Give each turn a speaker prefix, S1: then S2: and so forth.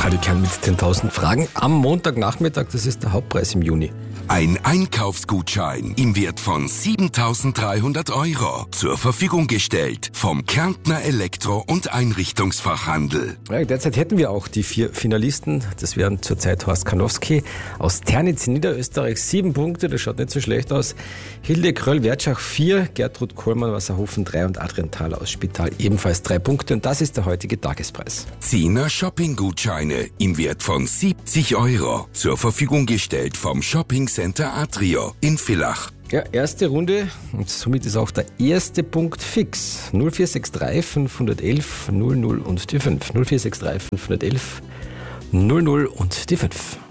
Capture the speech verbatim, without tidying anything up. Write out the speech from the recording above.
S1: Radio Kern mit zehntausend Fragen am Montagnachmittag. Das ist der Hauptpreis im Juni.
S2: Ein Einkaufsgutschein im Wert von siebentausenddreihundert Euro zur Verfügung gestellt vom Kärntner Elektro- und Einrichtungsfachhandel.
S1: Ja, derzeit hätten wir auch die vier Finalisten. Das wären zurzeit Horst Karnowski aus Ternitz in Niederösterreich, sieben Punkte, das schaut nicht so schlecht aus. Hilde Kröll-Wertschach vier, Gertrud Kohlmann Wasserhofen drei und Adrian Thaler aus Spital ebenfalls drei Punkte. Und das ist der heutige Tagespreis.
S2: Zehner Shopping-Gutscheine im Wert von siebzig Euro zur Verfügung gestellt vom Shopping Center Atrio in Villach.
S1: Ja, erste Runde und somit ist auch der erste Punkt fix. null vier sechs drei fünf eins eins null null und die fünf. null vier sechs drei fünf eins eins null null und die fünf.